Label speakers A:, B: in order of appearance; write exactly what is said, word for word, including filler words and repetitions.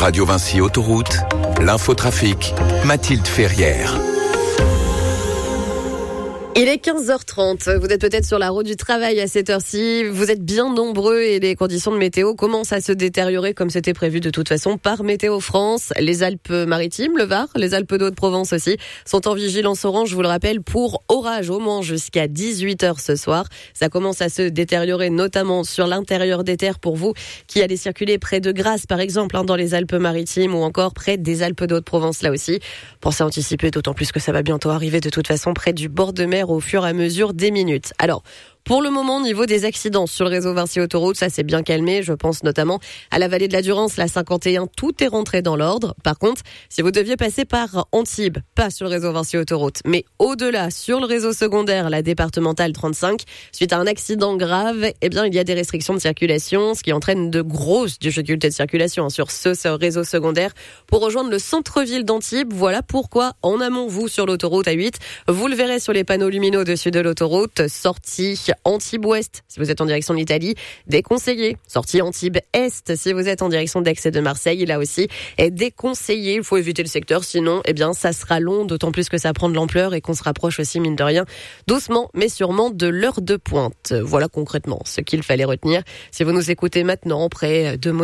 A: Radio Vinci Autoroute, l'infotrafic, Mathilde Ferrière.
B: Il est quinze heures trente, vous êtes peut-être sur la route du travail à cette heure-ci, vous êtes bien nombreux et les conditions de météo commencent à se détériorer comme c'était prévu de toute façon par Météo France. Les Alpes-Maritimes, le Var, les Alpes d'Haute-Provence aussi sont en vigilance orange, je vous le rappelle, pour orage au moins jusqu'à dix-huit heures ce soir. Ça commence à se détériorer notamment sur l'intérieur des terres pour vous qui allez circuler près de Grasse par exemple, hein, dans les Alpes-Maritimes ou encore près des Alpes d'Haute-Provence là aussi. Pensez à anticiper, d'autant plus que ça va bientôt arriver de toute façon près du bord de mer au fur et à mesure des minutes. Alors, pour le moment, au niveau des accidents sur le réseau Vinci Autoroute, ça s'est bien calmé. Je pense notamment à la vallée de la Durance, la cinquante et un, tout est rentré dans l'ordre. Par contre, si vous deviez passer par Antibes, pas sur le réseau Vinci Autoroute, mais au-delà, sur le réseau secondaire, la départementale trente-cinq, suite à un accident grave, eh bien, il y a des restrictions de circulation, ce qui entraîne de grosses difficultés de circulation hein, sur ce, ce réseau secondaire. Pour rejoindre le centre-ville d'Antibes, voilà pourquoi, en amont, vous, sur l'autoroute A huit, vous le verrez sur les panneaux lumineux au-dessus de l'autoroute, sortie Antibes-Ouest, si vous êtes en direction de l'Italie, déconseillé. Sortie Antibes-Est, si vous êtes en direction d'Aix et de Marseille, là aussi, est déconseillé. Il faut éviter le secteur, sinon, eh bien, ça sera long, d'autant plus que ça prend de l'ampleur et qu'on se rapproche aussi, mine de rien, doucement, mais sûrement de l'heure de pointe. Voilà concrètement ce qu'il fallait retenir. Si vous nous écoutez maintenant, près de